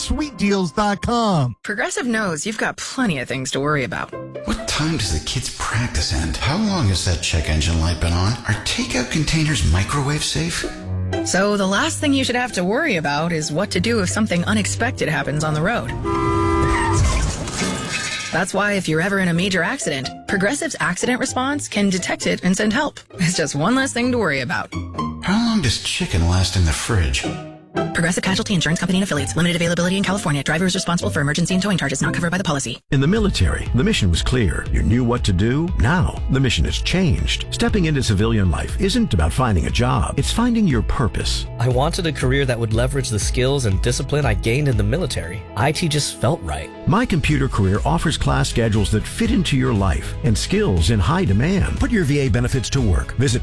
sweetdeals.com. Progressive knows you've got plenty of things to worry about. What time does the kids' practice end? How long has that check engine light been on? Are takeout containers microwave safe? So the last thing you should have to worry about is what to do if something unexpected happens on the road. That's why if you're ever in a major accident, Progressive's accident response can detect it and send help. It's just one less thing to worry about. How long does chicken last in the fridge? Progressive Casualty Insurance Company and Affiliates. Limited availability in California. Driver is responsible for emergency and towing charges not covered by the policy. In the military, the mission was clear. You knew what to do. Now, the mission has changed. Stepping into civilian life isn't about finding a job. It's finding your purpose. I wanted a career that would leverage the skills and discipline I gained in the military. IT just felt right. My Computer Career offers class schedules that fit into your life and skills in high demand. Put your VA benefits to work. Visit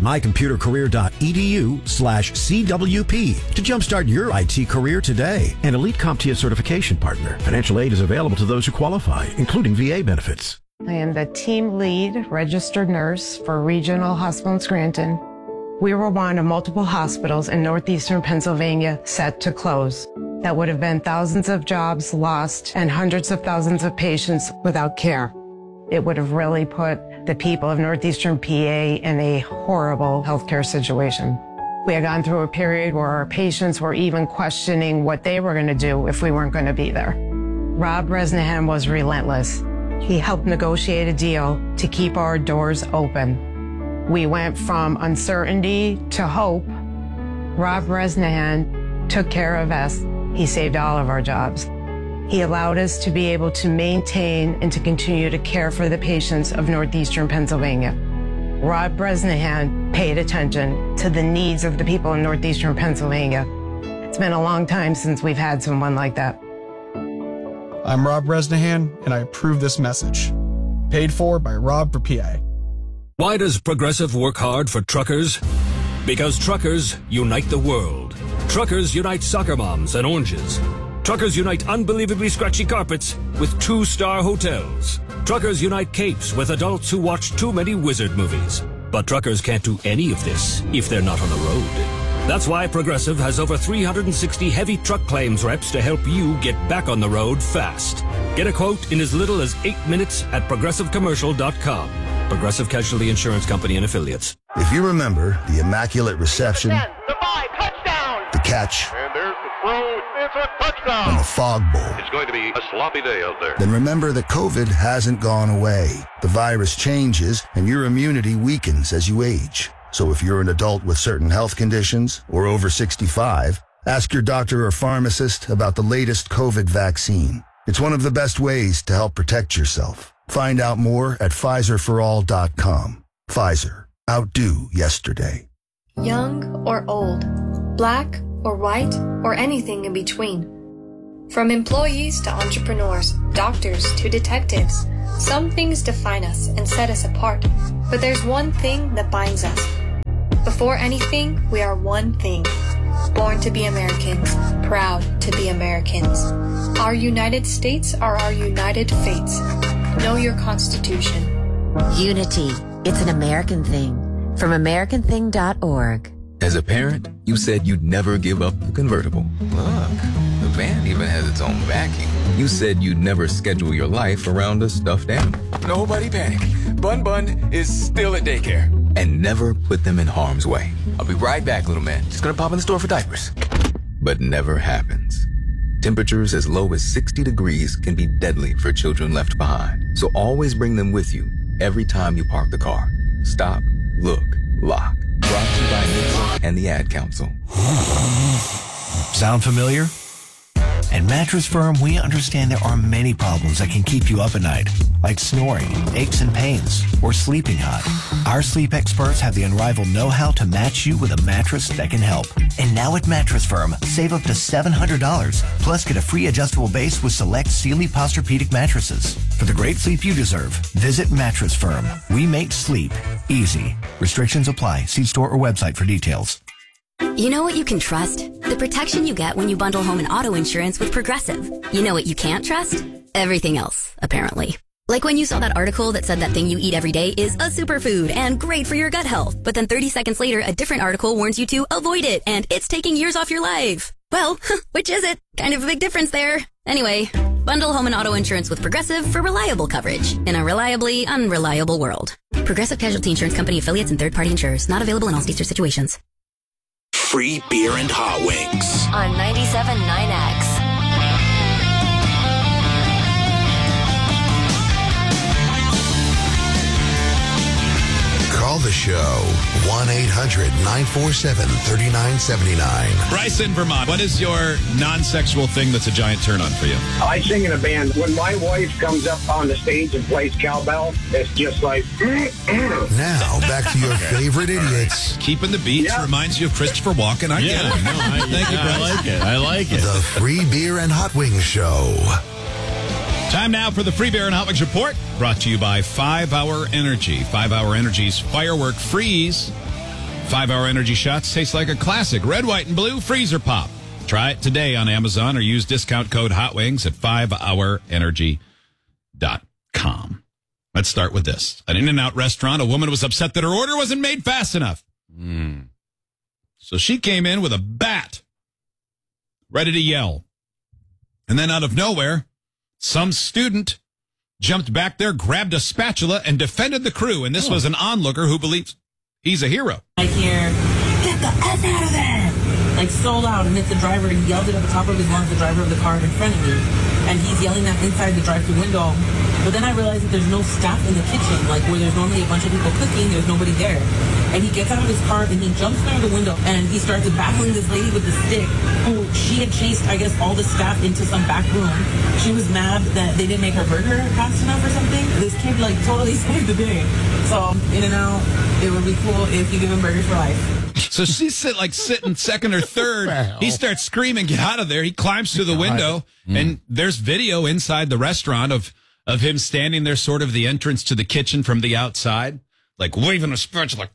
mycomputercareer.edu/CWP to jumpstart your IT career today. An elite CompTIA certification partner. Financial aid is available to those who qualify, including VA benefits. I am the team lead registered nurse for Regional Hospital in Scranton. We were one of multiple hospitals in northeastern Pennsylvania set to close. That would have been thousands of jobs lost and hundreds of thousands of patients without care. It would have really put the people of northeastern PA in a horrible healthcare situation. We had gone through a period where our patients were even questioning what they were going to do if we weren't going to be there. Rob Bresnahan was relentless. He helped negotiate a deal to keep our doors open. We went from uncertainty to hope. Rob Bresnahan took care of us. He saved all of our jobs. He allowed us to be able to maintain and to continue to care for the patients of northeastern Pennsylvania. Rob Bresnahan paid attention to the needs of the people in northeastern Pennsylvania. It's been a long time since we've had someone like that. I'm Rob Bresnahan, and I approve this message. Paid for by Rob for PA. Why does Progressive work hard for truckers? Because truckers unite the world. Truckers unite soccer moms and oranges. Truckers unite unbelievably scratchy carpets with 2-star hotels. Truckers unite capes with adults who watch too many wizard movies. But truckers can't do any of this if they're not on the road. That's why Progressive has over 360 heavy truck claims reps to help you get back on the road fast. Get a quote in as little as 8 minutes at progressivecommercial.com. Progressive Casualty Insurance Company and Affiliates. If you remember the Immaculate Reception, the 5, touchdown! The catch, and there's the throw, it's a touchdown! and the Fog Bowl, it's going to be a sloppy day out there. then remember that COVID hasn't gone away. The virus changes, and your immunity weakens as you age. So if you're an adult with certain health conditions or over 65, ask your doctor or pharmacist about the latest COVID vaccine. It's one of the best ways to help protect yourself. Find out more at PfizerForAll.com. Pfizer. Outdo yesterday. Young or old, black or white, or anything in between. From employees to entrepreneurs, doctors to detectives, some things define us and set us apart, but there's one thing that binds us. Before anything, we are one thing. Born to be Americans, proud to be Americans. Our United States are our united fates. Know your Constitution. Unity. It's an American thing. From AmericanThing.org. As a parent, you said you'd never give up the convertible. Look, the van even has its own backing. You said you'd never schedule your life around a stuffed animal. Nobody panic. Bun Bun is still at daycare. And never put them in harm's way. I'll be right back, little man. Just gonna pop in the store for diapers. But never happens. Temperatures as low as 60 degrees can be deadly for children left behind. So always bring them with you every time you park the car. Stop, look, lock. Brought to you by NHTSA and the Ad Council. Sound familiar? At Mattress Firm, we understand there are many problems that can keep you up at night, like snoring, aches and pains, or sleeping hot. Our sleep experts have the unrivaled know-how to match you with a mattress that can help. And now at Mattress Firm, save up to $700, plus get a free adjustable base with select Sealy Posturepedic mattresses. For the great sleep you deserve, visit Mattress Firm. We make sleep easy. Restrictions apply. See store or website for details. You know what you can trust? The protection you get when you bundle home and auto insurance with Progressive. You know what you can't trust? Everything else, apparently. Like when you saw that article that said that thing you eat every day is a superfood and great for your gut health, but then 30 seconds later, a different article warns you to avoid it and it's taking years off your life. Well, which is it? Kind of a big difference there. Anyway, bundle home and auto insurance with Progressive for reliable coverage in a reliably unreliable world. Progressive Casualty Insurance Company affiliates and third-party insurers. Not available in all states or situations. Free beer and hot wings. On 97.9X. Call the show. 1-800-947-3979. Bryce in Vermont, what is your non-sexual thing that's a giant turn-on for you? I sing in a band. When my wife comes up on the stage and plays cowbell, it's just like... Now, back to your favorite idiots. Keeping the beats reminds you of Christopher Walken. I get it. Thank you, Bryce. I like it. The Free Beer and Hot Wings Show. Time now for the Free Beer and Hot Wings Report, brought to you by 5-Hour Energy. 5-Hour Energy's Firework Freeze. 5-Hour Energy shots taste like a classic red, white, and blue freezer pop. Try it today on Amazon or use discount code HOTWINGS at 5hourenergy.com. Let's start with this. At an In-N-Out restaurant, a woman was upset that her order wasn't made fast enough. So she came in with a bat, ready to yell. And then out of nowhere, some student jumped back there, grabbed a spatula, and defended the crew. And this was an onlooker who believes he's a hero. I hear, "Get the F out of there!" Like so loud, and it's the driver. He yelled it at the top of his lungs, the driver of the car in front of me. And he's yelling that inside the drive-thru window. But then I realized that there's no staff in the kitchen, like where there's normally a bunch of people cooking, there's nobody there. And he gets out of his car and he jumps through the window and he starts battling this lady with the stick who she had chased, I guess, all the staff into some back room. She was mad that they didn't make her burger fast enough or something. This kid like totally saved the day. So In-N-Out, it would be cool if you give him burgers for life. So she's sitting second or third. He starts screaming, "Get out of there!" He climbs through the window, and there's video inside the restaurant of him standing there, sort of the entrance to the kitchen from the outside, like waving a spatula.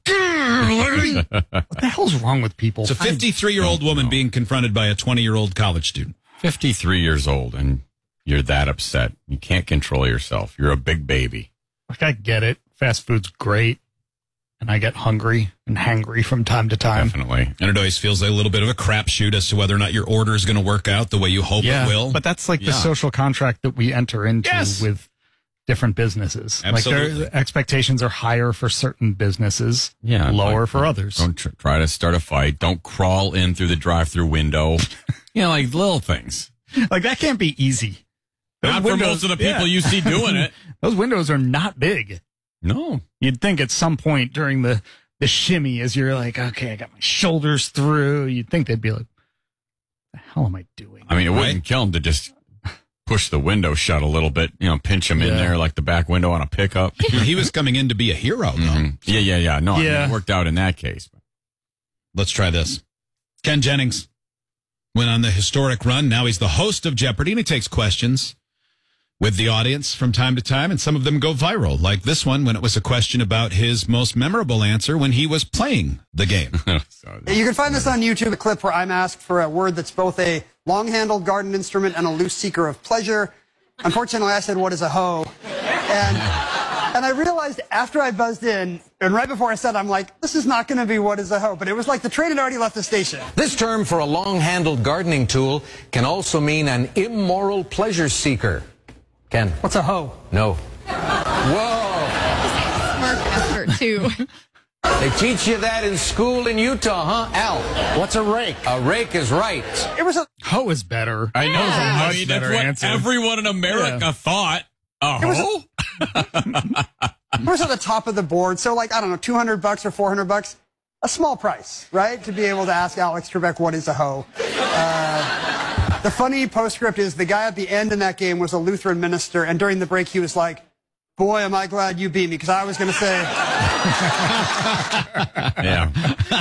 What the hell's wrong with people? It's a 53-year-old woman being confronted by a 20-year-old college student. 53 years old, and you're that upset. You can't control yourself. You're a big baby. Like, I get it. Fast food's great. And I get hungry and hangry from time to time. Definitely. And it always feels like a little bit of a crapshoot as to whether or not your order is going to work out the way you hope it will. But that's like the social contract that we enter into with different businesses. Absolutely. Like their expectations are higher for certain businesses, lower for others. Don't try to start a fight. Don't crawl in through the drive-through window. Like little things. Like that can't be easy. Not for most of the people you see doing it. Those windows are not big. No. You'd think at some point during the shimmy, as you're like, okay, I got my shoulders through, you'd think they'd be like, what the hell am I doing? I mean, it wouldn't kill them to just push the window shut a little bit, pinch him in there like the back window on a pickup. He was coming in to be a hero, though. Yeah. No, I mean, it worked out in that case. Let's try this. Ken Jennings went on the historic run. Now he's the host of Jeopardy, and he takes questions with the audience from time to time, and some of them go viral, like this one when it was a question about his most memorable answer when he was playing the game. You can find this on YouTube, a clip where I'm asked for a word that's both a long-handled garden instrument and a loose seeker of pleasure. Unfortunately, I said, "What is a hoe?" And I realized after I buzzed in, and right before I said, I'm like, this is not going to be "What is a hoe?" But it was like the train had already left the station. This term for a long-handled gardening tool can also mean an immoral pleasure seeker. Ken. What's a hoe? No. Whoa. Smart effort, too. They teach you that in school in Utah, huh? Al, what's a rake? A rake is right. It was a... Hoe is better. I know. Yeah. That's what answer. everyone in America thought. A hoe? It was at the top of the board. So, like, I don't know, $200 or $400. A small price, right? To be able to ask Alex Trebek, what is a hoe? The funny postscript is the guy at the end in that game was a Lutheran minister, and during the break he was like, "Boy, am I glad you beat me," because I was going to say... Yeah.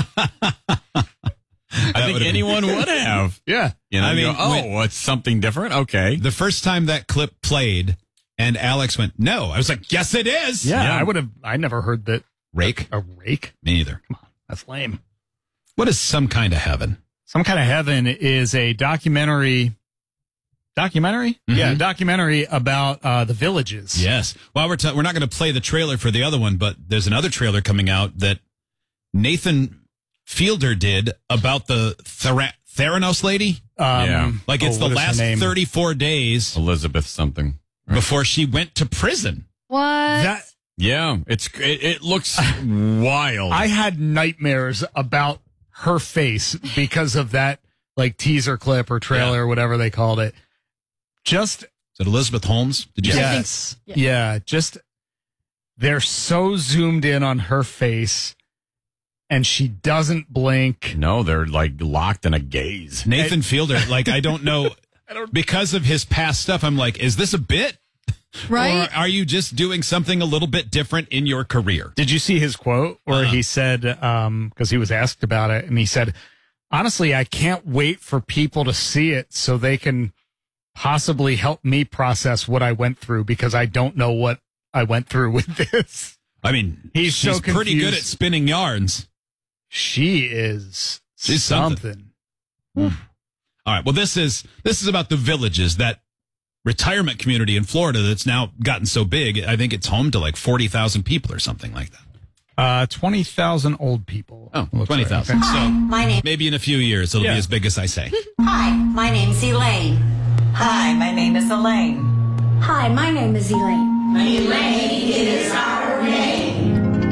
I think anyone would have. Yeah. I mean, it's something different? Okay. The first time that clip played and Alex went, "No," I was like, "Yes, it is." Yeah. I never heard that. Rake? A rake? Me neither. Come on. That's lame. What is Some Kind of Heaven? Some Kind of Heaven is a documentary. Documentary? Mm-hmm. Yeah, documentary about the villages. Yes. Well, we're not going to play the trailer for the other one, but there's another trailer coming out that Nathan Fielder did about the Theranos lady Like it's the what is her last name? 34 days Elizabeth something. before she went to prison. What? Yeah, it looks wild. I had nightmares about her face because of that like teaser clip or trailer or whatever they called it. Just Is it Elizabeth Holmes? Did you say yes, yeah. Just they're so zoomed in on her face, and she doesn't blink. No, they're like locked in a gaze. Nathan Fielder, like, I don't know. Because of his past stuff, I'm like, is this a bit? Right? Or are you just doing something a little bit different in your career? Did you see his quote where he said, because he was asked about it, and he said, honestly, I can't wait for people to see it so they can possibly help me process what I went through, because I don't know what I went through with this. I mean, she's so pretty good at spinning yarns. She is. She's something. All right. Well, this is about the Villages, that retirement community in Florida that's now gotten so big. I think it's home to like 40,000 people or something like that. 20,000 old people. Oh, 20,000. Hi, So my name. maybe in a few years it'll be as big as I say. Hi, my name's Elaine. Hi, my name is Elaine. Hi, my name is Elaine. Elaine is our name.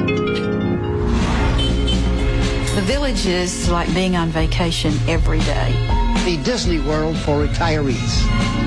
The Village is like being on vacation every day. The Disney World for retirees.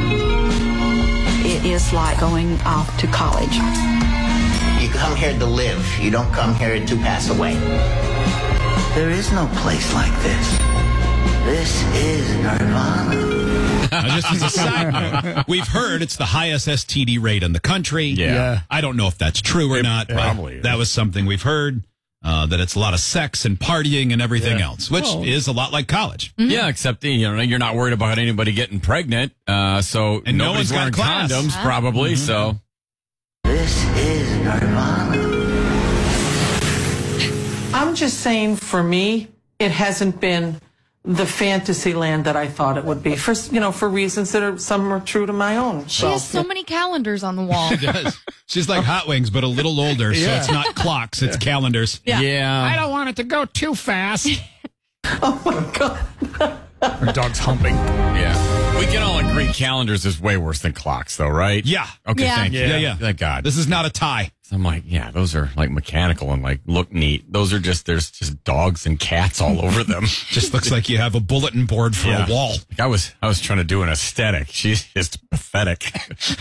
It is like going off to college. You come here to live. You don't come here to pass away. There is no place like this. This is Nirvana. Just as a side note, we've heard it's the highest STD rate in the country. Yeah. I don't know if that's true or not. Probably that was something we've heard, that it's a lot of sex and partying and everything else, which is a lot like college. Yeah, except you're not worried about anybody getting pregnant, so and no nobody's one's wearing got class. condoms, probably. So This is Nirvana. I'm just saying, for me, it hasn't been the fantasy land that I thought it would be. For reasons that some are true to my own. She has so many calendars on the wall. She does. She's like Hot Wings, but a little older. So it's not clocks, it's calendars. Yeah. I don't want it to go too fast. Oh my God. Her dog's humping. yeah, we can all agree calendars is way worse than clocks, though, right? Yeah. Okay, Yeah. thank you. Yeah. Thank God. This is not a tie. So I'm like, yeah, those are like mechanical and like look neat. Those are there's just dogs and cats all over them. Just looks like you have a bulletin board for a wall. Like I was trying to do an aesthetic. She's just pathetic.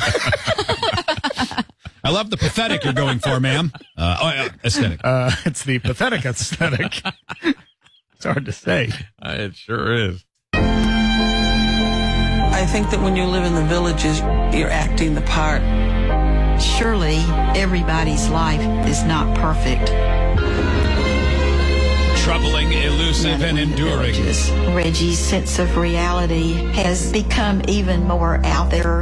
I love the pathetic you're going for, ma'am. Aesthetic. It's the pathetic aesthetic. It's hard to say. It sure is. I think that when you live in the Villages, you're acting the part. Surely everybody's life is not perfect. Troubling, elusive, and enduring. Reggie's sense of reality has become even more out there.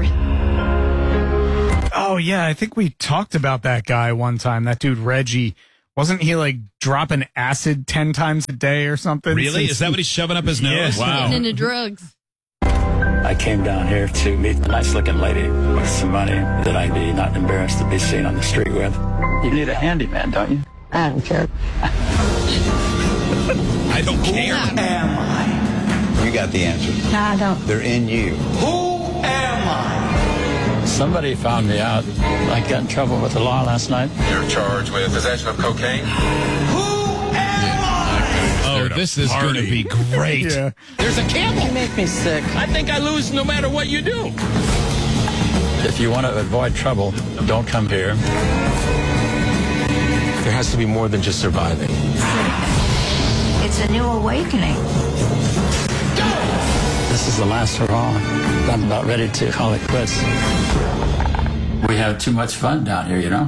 Oh, yeah. I think we talked about that guy one time. That dude, Reggie. Wasn't he like dropping acid 10 times a day or something? Really? Is that what he's shoving up his nose? Wow. Getting into drugs. I came down here to meet a nice-looking lady with some money that I'd be not embarrassed to be seen on the street with. You need a handyman, don't you? I don't care. I don't care. Who am I? You got the answer. No, I don't. They're in you. Who am I? Somebody found me out. I got in trouble with the law last night. You're charged with possession of cocaine. Oh, this is going to be great. Yeah. There's a camel. You make me sick. I think I lose no matter what you do. If you want to avoid trouble, don't come here. There has to be more than just surviving. It's a new awakening. This is the last hurrah. I'm about ready to call it quits. We have too much fun down here, you know?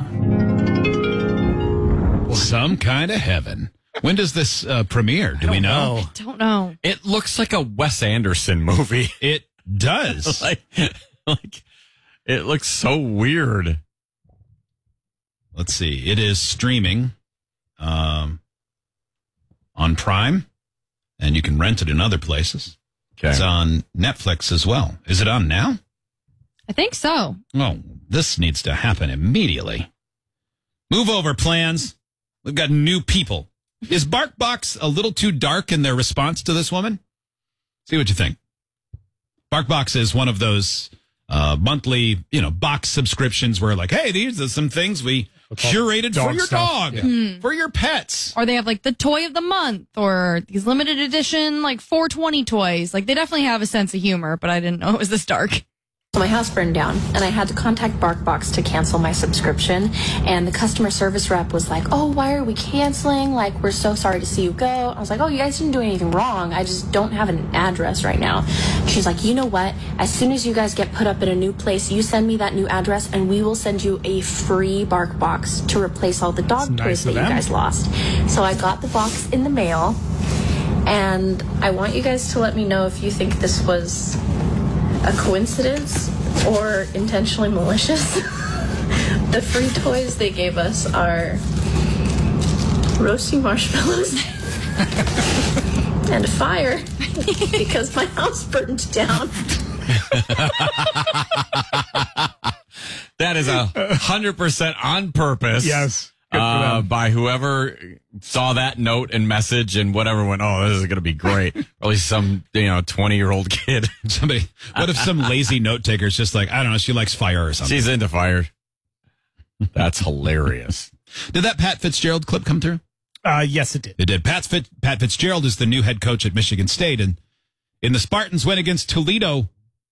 Some kind of heaven. When does this premiere? Do we know? I don't know. It looks like a Wes Anderson movie. It does. like it looks so weird. Let's see. It is streaming on Prime, and you can rent it in other places. Okay. It's on Netflix as well. Is it on now? I think so. Oh, this needs to happen immediately. Move over plans. We've got new people. Is BarkBox a little too dark in their response to this woman? See what you think. BarkBox is one of those monthly, box subscriptions where like, hey, these are some things we curated for your dog, for your pets. Or they have like the toy of the month or these limited edition, like 420 toys. Like they definitely have a sense of humor, but I didn't know it was this dark. So my house burned down, and I had to contact BarkBox to cancel my subscription. And the customer service rep was like, "Oh, why are we canceling? Like, we're so sorry to see you go." I was like, "Oh, you guys didn't do anything wrong. I just don't have an address right now." She's like, "You know what? As soon as you guys get put up in a new place, you send me that new address, and we will send you a free BarkBox to replace all the dog toys that you guys lost." So I got the box in the mail, and I want you guys to let me know if you think this was a coincidence or intentionally malicious. The free toys they gave us are roasting marshmallows and a fire because my house burned down. That is 100% on purpose. Yes. By whoever saw that note and message and whatever went, oh, this is going to be great. Or at least some, 20-year-old kid. Somebody, what if some lazy note taker's just like, I don't know, she likes fire or something. She's into fire. That's hilarious. Did that Pat Fitzgerald clip come through? Yes, it did. It did. Pat Fitzgerald is the new head coach at Michigan State. And the Spartans went against Toledo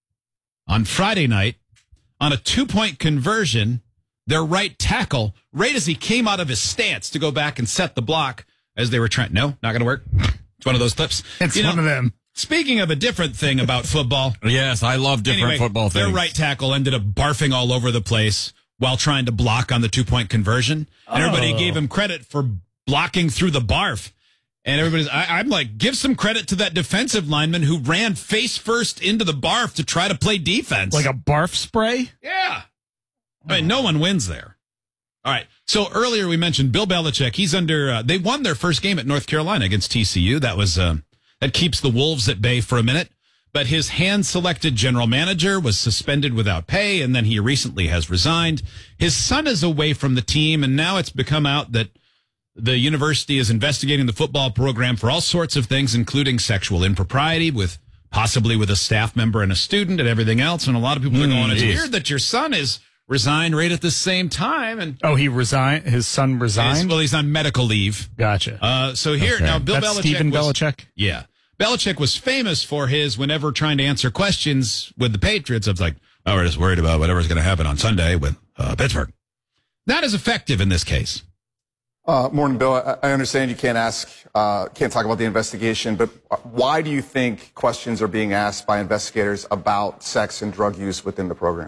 on Friday night on a 2-point conversion. Their right tackle, right as he came out of his stance to go back and set the block as they were trying. No, not going to work. It's one of those clips. It's one of them. Speaking of a different thing about football. Yes, I love different football things. Their right tackle ended up barfing all over the place while trying to block on the 2-point conversion. And everybody gave him credit for blocking through the barf. And I'm like, give some credit to that defensive lineman who ran face first into the barf to try to play defense. Like a barf spray? Yeah. I mean, no one wins there. All right. So earlier we mentioned Bill Belichick. He's under. They won their first game at North Carolina against TCU. That was that keeps the Wolves at bay for a minute. But his hand-selected general manager was suspended without pay, and then he recently has resigned. His son is away from the team, and now it's become out that the university is investigating the football program for all sorts of things, including sexual impropriety possibly with a staff member and a student and everything else. And a lot of people are going, it's weird that your son is resigned right at the same time. And he resigned. His son resigned. Well, he's on medical leave. Gotcha. So here now, Bill That's Belichick. Stephen Belichick. Yeah, Belichick was famous for whenever trying to answer questions with the Patriots. Of like, oh, we're just worried about whatever's going to happen on Sunday with Pittsburgh. Not as effective in this case. Morning, Bill. I understand you can't talk about the investigation, but why do you think questions are being asked by investigators about sex and drug use within the program?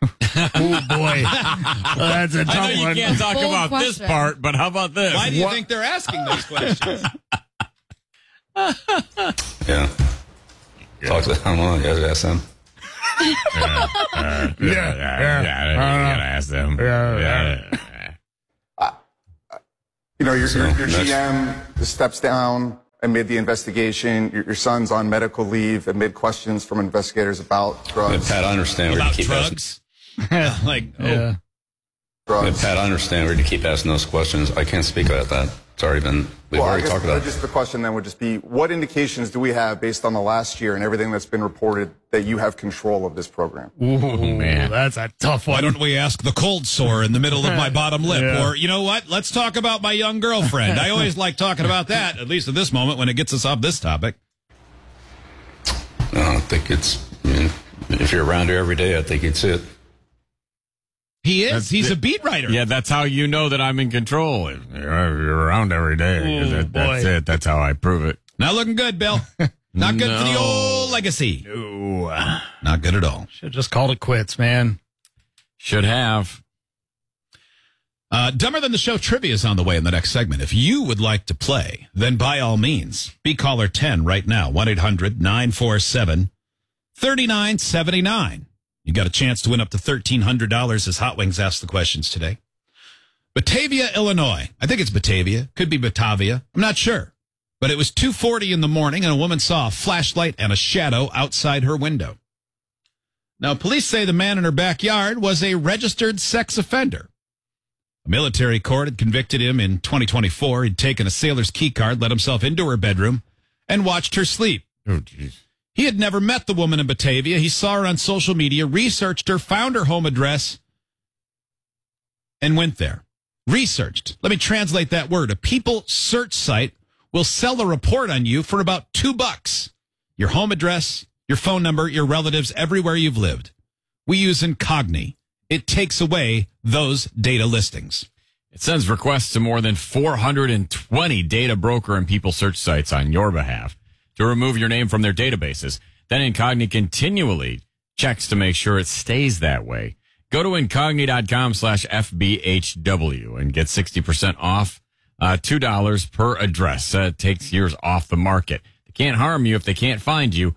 Oh, boy. That's a tough one. I know you can't talk about this part, but how about this? Why do you think they're asking those questions? Yeah. Talk to them. I don't know. You guys ask them. You gotta ask them. Your GM steps down amid the investigation. Your son's on medical leave amid questions from investigators about drugs. Pat, I understand. About drugs? Drugs. Pat, I understand. We're to keep asking those questions. I can't speak about that. It's already been, we've already talked about it. Just the question then would just be, what indications do we have based on the last year and everything that's been reported that you have control of this program? Ooh, man. That's a tough one. Why don't we ask the cold sore in the middle of my bottom lip? Yeah. Or, you know what? Let's talk about my young girlfriend. I always like talking about that, at least at this moment when it gets us off this topic. No, I think if you're around here every day, I think it's it. He is. He's a beat writer. Yeah, that's how you know that I'm in control. You're around every day. That's it. That's how I prove it. Not looking good, Bill. Not good for the old legacy. No. Not good at all. Should have just called it quits, man. Should have. Dumber Than the Show trivia is on the way in the next segment. If you would like to play, then by all means, be caller 10 right now. 1-800-947-3979. You got a chance to win up to $1,300 as Hot Wings asked the questions today. Batavia, Illinois. I think it's Batavia. Could be Batavia. I'm not sure. But it was 2:40 in the morning and a woman saw a flashlight and a shadow outside her window. Now, police say the man in her backyard was a registered sex offender. A military court had convicted him in 2024. He'd taken a sailor's key card, let himself into her bedroom, and watched her sleep. Oh, jeez. He had never met the woman in Batavia. He saw her on social media, researched her, found her home address, and went there. Researched. Let me translate that word. A people search site will sell a report on you for about $2. Your home address, your phone number, your relatives, everywhere you've lived. We use Incogni. It takes away those data listings. It sends requests to more than 420 data broker and people search sites on your behalf to remove your name from their databases. Then Incogni continually checks to make sure it stays that way. Go to incogni.com/FBHW and get 60% off, $2 per address. Takes yours off the market. They can't harm you if they can't find you.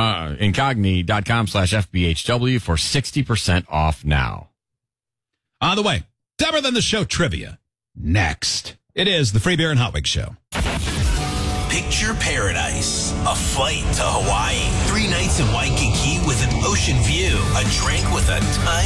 Incogni.com/FBHW for 60% off now. On the way, Dumber Than the Show trivia. Next, it is the Free Beer and Hot Wings Show. Picture paradise. A flight to Hawaii. 3 nights in Waikiki with an ocean view. A drink with a tiny